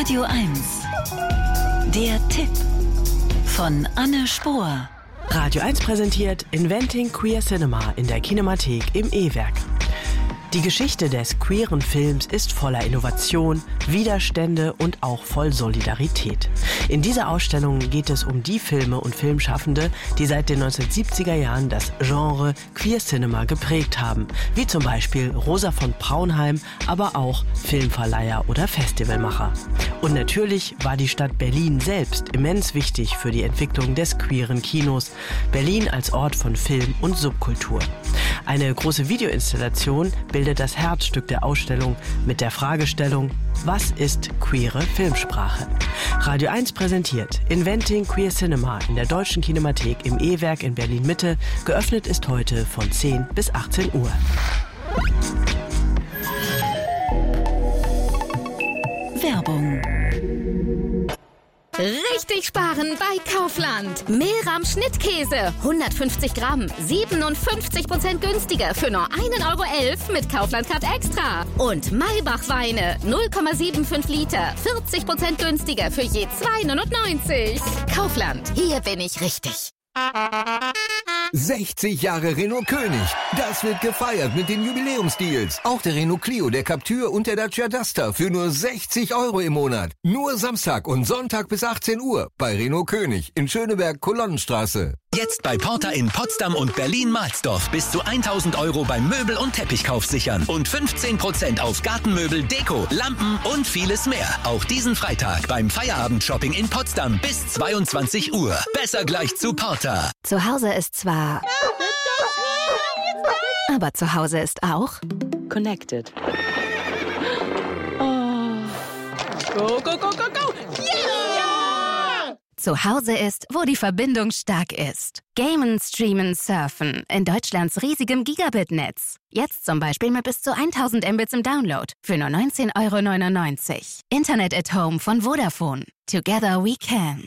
Radio 1. Der Tipp von Anne Spohr. Radio 1 präsentiert Inventing Queer Cinema in der Kinemathek im E-Werk. Die Geschichte des queeren Films ist voller Innovation, Widerstände und auch voll Solidarität. In dieser Ausstellung geht es um die Filme und Filmschaffende, die seit den 1970er Jahren das Genre Queer Cinema geprägt haben, wie zum Beispiel Rosa von Braunheim, aber auch Filmverleiher oder Festivalmacher. Und natürlich war die Stadt Berlin selbst immens wichtig für die Entwicklung des queeren Kinos. Berlin als Ort von Film und Subkultur. Eine große Videoinstallation bildet das Herzstück der Ausstellung mit der Fragestellung: Was ist queere Filmsprache? Radio 1 präsentiert Inventing Queer Cinema in der Deutschen Kinemathek im E-Werk in Berlin-Mitte. Geöffnet ist heute von 10 bis 18 Uhr. Werbung. Richtig sparen bei Kaufland. Mehlrahm Schnittkäse, 150 Gramm, 57% günstiger für nur 1,11 € mit Kaufland Card Extra. Und Maybach Weine, 0,75 Liter, 40% günstiger für je 2,99 €. Kaufland, hier bin ich richtig. 60 Jahre Renault König. Das wird gefeiert mit den Jubiläumsdeals. Auch der Renault Clio, der Captur und der Dacia Duster für nur 60 € im Monat. Nur Samstag und Sonntag bis 18 Uhr bei Renault König in Schöneberg-Kolonnenstraße. Jetzt bei Porter in Potsdam und Berlin-Mahlsdorf bis zu 1.000 € beim Möbel- und Teppichkauf sichern. Und 15% auf Gartenmöbel, Deko, Lampen und vieles mehr. Auch diesen Freitag beim Feierabend-Shopping in Potsdam bis 22 Uhr. Besser gleich zu Porter. Zu Hause ist zwar... Aber zu Hause ist auch... Connected. Go, go, go, go, go! Zu Hause ist, wo die Verbindung stark ist. Gamen, streamen, surfen in Deutschlands riesigem Gigabit-Netz. Jetzt zum Beispiel mit bis zu 1000 Mbits im Download für nur 19,99 €. Internet at Home von Vodafone. Together we can.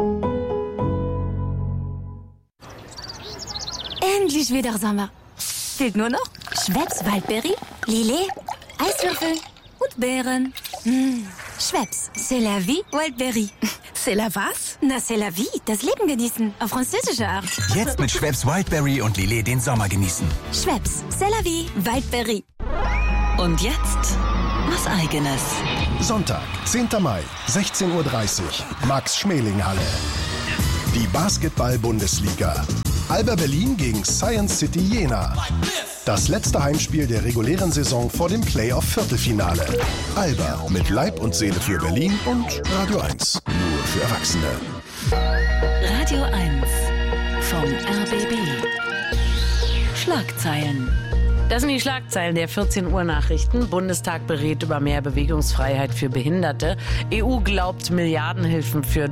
Endlich wieder Sommer. Fehlt nur noch Schweppes Waldbeere, Lillet, Eiswürfel und Beeren. Schweppes, c'est la vie, Waldbeere. C'est la was? Na, c'est la vie, das Leben genießen, auf französische Art. Jetzt mit Schweppes Wildberry und Lillet den Sommer genießen. Schweppes, c'est la vie, Waldbeere. Und jetzt was Eigenes. Sonntag, 10. Mai, 16:30 Uhr, Max-Schmeling-Halle. Die Basketball-Bundesliga. Alba Berlin gegen Science City Jena. Das letzte Heimspiel der regulären Saison vor dem Playoff-Viertelfinale. Alba mit Leib und Seele für Berlin und Radio 1. Nur für Erwachsene. Radio 1 vom RBB. Schlagzeilen. Das sind die Schlagzeilen der 14 Uhr Nachrichten. Bundestag berät über mehr Bewegungsfreiheit für Behinderte. EU erlaubt Milliardenhilfen für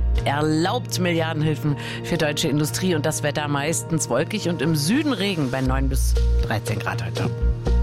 deutsche Industrie und das Wetter meistens wolkig und im Süden Regen bei 9 bis 13 Grad heute.